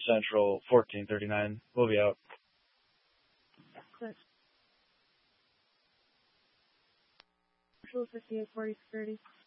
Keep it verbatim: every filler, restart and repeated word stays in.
Central, fourteen thirty-nine. We'll be out. Central fifty-eight forty security.